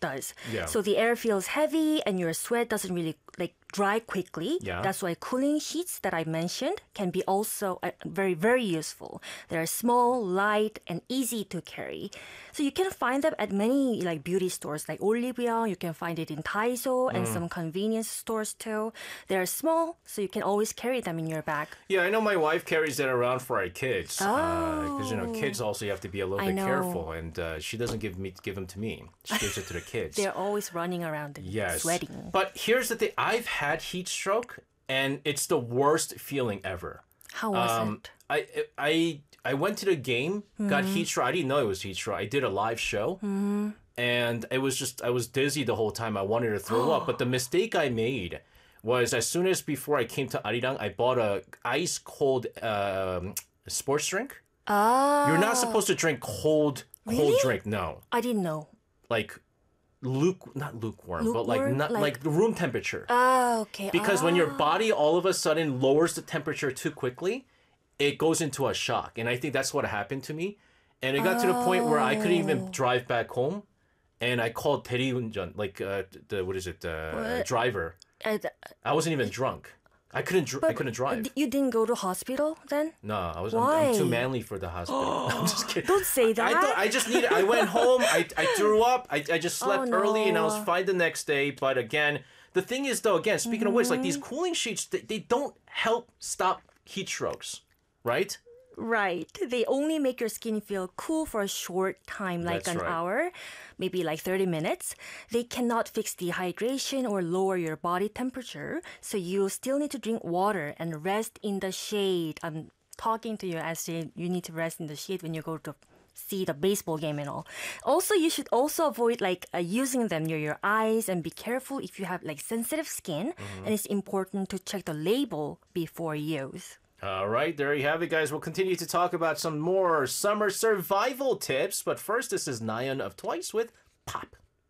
does. Yeah. So the air feels heavy and your sweat doesn't really like dry quickly. Yeah. That's why cooling sheets that I mentioned can be also very, very useful. They're small, light, and easy to carry. So you can find them at many like beauty stores like Olivia. You can find it in Daiso and some convenience stores too. They're small, so you can always carry them in your bag. Yeah, I know my wife carries that around for our kids. Because, kids also you have to be a little I bit know. careful. And she doesn't give them to me. She gives it to the kids. They're always running around and Yes. sweating. But here's the thing. I've had heat stroke, and it's the worst feeling ever. How was it? I went to the game, got heat stroke. I didn't know it was heat stroke. I did a live show. And it was just, I was dizzy the whole time. I wanted to throw up. But the mistake I made was as soon as before I came to Arirang, I bought a ice cold sports drink. You're not supposed to drink cold Really? drink. No. I didn't know. Like not lukewarm, but like Lukewarm? not Like- like room temperature. Oh, okay. Because when your body all of a sudden lowers the temperature too quickly, it goes into a shock. And I think that's what happened to me. And it got to the point where I couldn't even drive back home. And I called 대리운전, like driver. I wasn't even drunk. I couldn't drive. You didn't go to hospital then? No, I'm Why? too manly for the hospital. I'm just kidding. Don't say that. I went home, I threw up, I just slept no. early and I was fine the next day. But again, the thing is though, again, speaking of which, like these cooling sheets, they don't help stop heat strokes, right? Right. They only make your skin feel cool for a short time, like That's an right. hour, maybe like 30 minutes. They cannot fix dehydration or lower your body temperature. So you still need to drink water and rest in the shade. I'm talking to you as you need to rest in the shade when you go to see the baseball game and all. Also, you should also avoid using them near your eyes and be careful if you have like sensitive skin. And it's important to check the label before use. All right, there you have it, guys. We'll continue to talk about some more summer survival tips. But first, this is Nayeon of Twice with Pop.